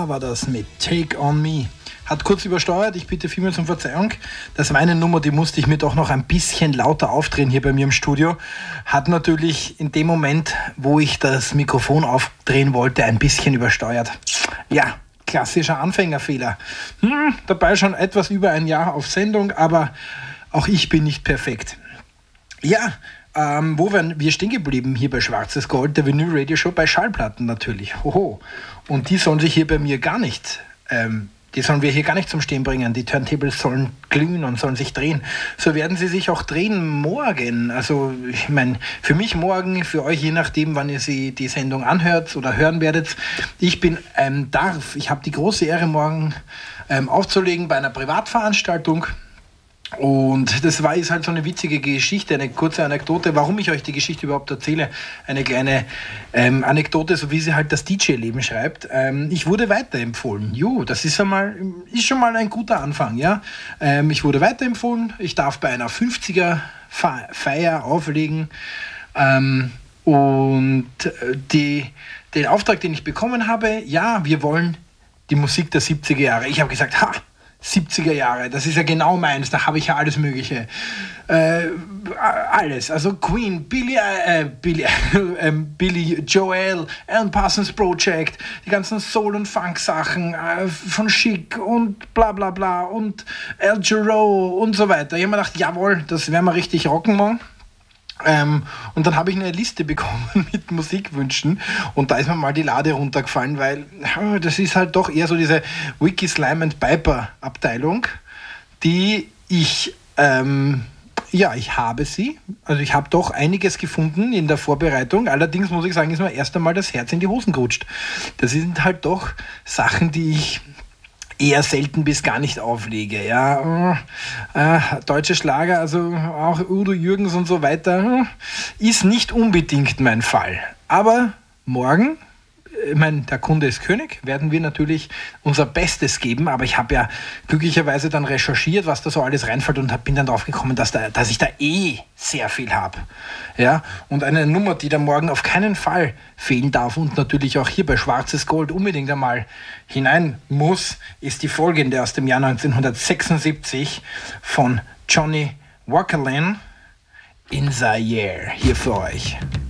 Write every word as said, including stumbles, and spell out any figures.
Star war das mit Take On Me. Hat kurz übersteuert, ich bitte vielmals um Verzeihung. Das war eine Nummer, die musste ich mir doch noch ein bisschen lauter aufdrehen hier bei mir im Studio. Hat natürlich in dem Moment, wo ich das Mikrofon aufdrehen wollte, ein bisschen übersteuert. Ja, klassischer Anfängerfehler. Hm, dabei schon etwas über ein Jahr auf Sendung, aber auch ich bin nicht perfekt. Ja, ähm, wo wären wir stehen geblieben hier bei Schwarzes Gold, der Vinyl Radio Show, bei Schallplatten natürlich. Hoho. Und die sollen sich hier bei mir gar nicht... Ähm, Die sollen wir hier gar nicht zum Stehen bringen. Die Turntables sollen glühen und sollen sich drehen. So werden sie sich auch drehen morgen. Also ich meine, für mich morgen, für euch je nachdem, wann ihr sie die Sendung anhört oder hören werdet. Ich bin ähm, darf, ich habe die große Ehre, morgen ähm, aufzulegen bei einer Privatveranstaltung. Und das war ist halt so eine witzige Geschichte, eine kurze Anekdote, warum ich euch die Geschichte überhaupt erzähle. Eine kleine ähm, Anekdote, so wie sie halt das D J-Leben schreibt. Ähm, ich wurde weiterempfohlen. Jo, das ist, einmal, ist schon mal ein guter Anfang. Ja? Ähm, ich wurde weiterempfohlen. Ich darf bei einer fünfziger-Feier auflegen. Ähm, und die, den Auftrag, den ich bekommen habe, ja, wir wollen die Musik der siebziger Jahre. Ich habe gesagt, ha! siebziger Jahre, das ist ja genau meins, da habe ich ja alles Mögliche. Äh, alles, also Queen, Billy, äh, Billy, äh, Billy Joel, Alan Parsons Project, die ganzen Soul- und Funk-Sachen äh, von Chic und bla bla bla und Al Jarreau und so weiter. Ich habe mir gedacht, jawohl, das werden wir richtig rocken morgen. Ähm, und dann habe ich eine Liste bekommen mit Musikwünschen und da ist mir mal die Lade runtergefallen, weil äh, das ist halt doch eher so diese Wiki Slime and Piper Abteilung, die ich, ähm, ja, ich habe sie, also ich habe doch einiges gefunden in der Vorbereitung, allerdings muss ich sagen, ist mir erst einmal das Herz in die Hosen gerutscht. Das sind halt doch Sachen, die ich eher selten bis gar nicht auflege. Ja, äh, deutsche Schlager, also auch Udo Jürgens und so weiter, ist nicht unbedingt mein Fall. Aber morgen, ich meine, der Kunde ist König, werden wir natürlich unser Bestes geben, aber ich habe ja glücklicherweise dann recherchiert, was da so alles reinfällt und bin dann drauf gekommen, dass, da, dass ich da eh sehr viel habe. Ja? Und eine Nummer, die da morgen auf keinen Fall fehlen darf und natürlich auch hier bei Schwarzes Gold unbedingt einmal hinein muss, ist die folgende aus dem Jahr neunzehnhundertsechsundsiebzig von Johnny Walker, In Zaire, hier für euch.